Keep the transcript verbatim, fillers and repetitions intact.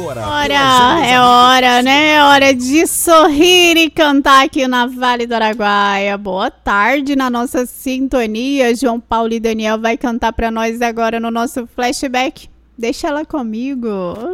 agora. Hora, é hora, né? É hora de sorrir e cantar aqui na Vale do Araguaia. Boa tarde na nossa sintonia. João Paulo e Daniel vai cantar pra nós agora no nosso flashback. Deixa ela comigo.